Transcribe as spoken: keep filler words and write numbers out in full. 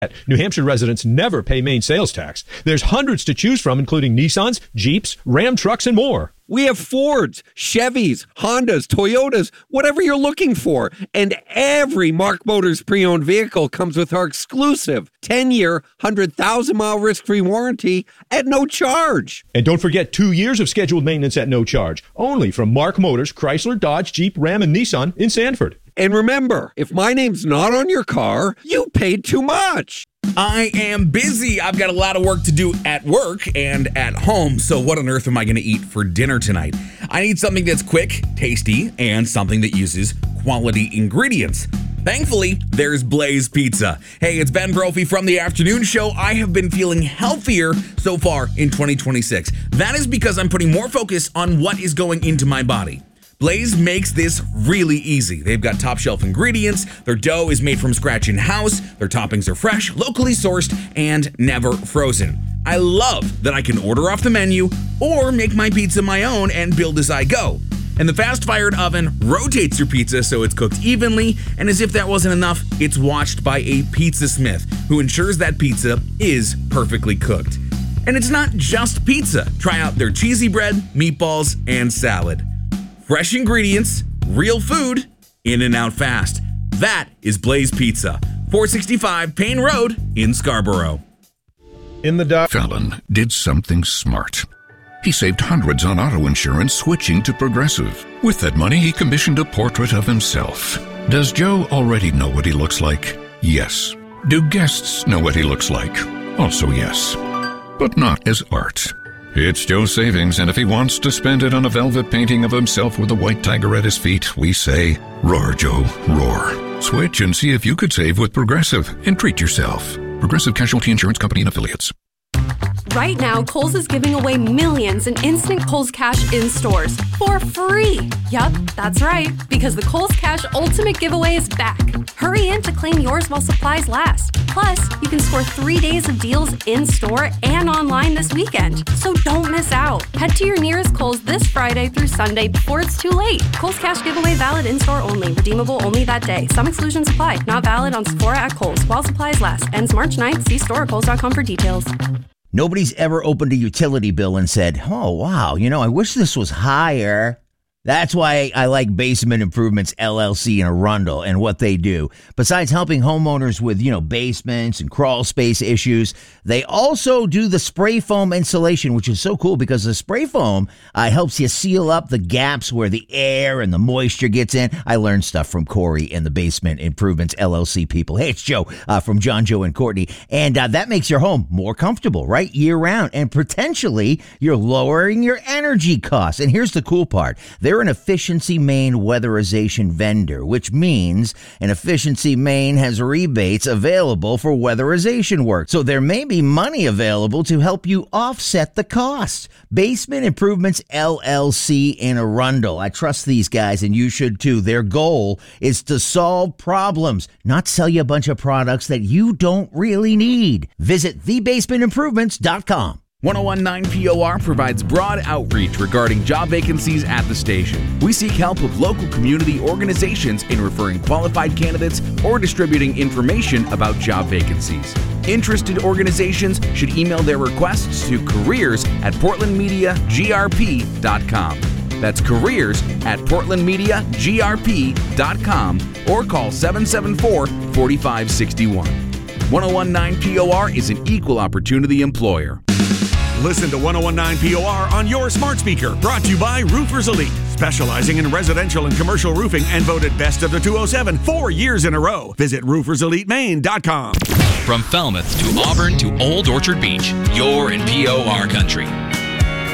New Hampshire residents never pay Maine sales tax. There's hundreds to choose from, including Nissans, Jeeps, Ram trucks, and more. We have Fords, Chevys, Hondas, Toyotas, whatever you're looking for. And every Mark Motors pre-owned vehicle comes with our exclusive ten-year, one hundred thousand mile risk-free warranty at no charge. And don't forget two years of scheduled maintenance at no charge. Only from Mark Motors, Chrysler, Dodge, Jeep, Ram, and Nissan in Sanford. And remember, if my name's not on your car, you paid too much. I am busy. I've got a lot of work to do at work and at home. So what on earth am I going to eat for dinner tonight? I need something that's quick, tasty, and something that uses quality ingredients. Thankfully, there's Blaze Pizza. Hey, it's Ben Brophy from the afternoon show. I have been feeling healthier so far in twenty twenty-six. That is because I'm putting more focus on what is going into my body. Blaze makes this really easy. They've got top shelf ingredients, their dough is made from scratch in-house, their toppings are fresh, locally sourced, and never frozen. I love that I can order off the menu or make my pizza my own and build as I go. And the fast-fired oven rotates your pizza so it's cooked evenly, and as if that wasn't enough, it's watched by a pizza smith who ensures that pizza is perfectly cooked. And it's not just pizza. Try out their cheesy bread, meatballs, and salad. Fresh ingredients, real food, in and out fast. That is Blaze Pizza, four sixty-five Payne Road in Scarborough. In the doc- Fallon did something smart. He saved hundreds on auto insurance switching to Progressive. With that money, he commissioned a portrait of himself. Does Joe already know what he looks like? Yes. Do guests know what he looks like? Also yes. But not as art. It's Joe's savings, and if he wants to spend it on a velvet painting of himself with a white tiger at his feet, we say, roar, Joe, roar. Switch and see if you could save with Progressive and treat yourself. Progressive Casualty Insurance Company and Affiliates. Right now, Kohl's is giving away millions in instant Kohl's Cash in stores for free. Yup, that's right, because the Kohl's Cash Ultimate Giveaway is back. Hurry in to claim yours while supplies last. Plus, you can score three days of deals in store and online this weekend. So don't miss out. Head to your nearest Kohl's this Friday through Sunday before it's too late. Kohl's Cash Giveaway valid in store only. Redeemable only that day. Some exclusions apply. Not valid on Sephora at Kohl's while supplies last. Ends March ninth. See store at kohls dot com for details. Nobody's ever opened a utility bill and said, oh, wow, you know, I wish this was higher. That's why I like Basement Improvements, L L C in Arundel and what they do. Besides helping homeowners with, you know, basements and crawl space issues, they also do the spray foam insulation, which is so cool because the spray foam uh, helps you seal up the gaps where the air and the moisture gets in. I learned stuff from Corey and the Basement Improvements, L L C people. Hey, it's Joe uh, from John, Joe, and Courtney. And uh, that makes your home more comfortable, right, year round. And potentially, you're lowering your energy costs. And here's the cool part. They're an Efficiency Maine weatherization vendor, which means an Efficiency Maine has rebates available for weatherization work. So there may be money available to help you offset the cost. Basement Improvements, L L C in Arundel. I trust these guys, and you should too. Their goal is to solve problems, not sell you a bunch of products that you don't really need. Visit the basement improvements dot com. one oh one point nine P O R provides broad outreach regarding job vacancies at the station. We seek help with local community organizations in referring qualified candidates or distributing information about job vacancies. Interested organizations should email their requests to careers at portland media g r p dot com. That's careers at portland media g r p dot com or call seven seven four, four five six one. one oh one point nine P O R is an equal opportunity employer. Listen to one oh one point nine P O R on your smart speaker. Brought to you by Roofers Elite, specializing in residential and commercial roofing and voted best of the two oh seven four years in a row. Visit roofers elite maine dot com. From Falmouth to Auburn to Old Orchard Beach, you're in P O R country.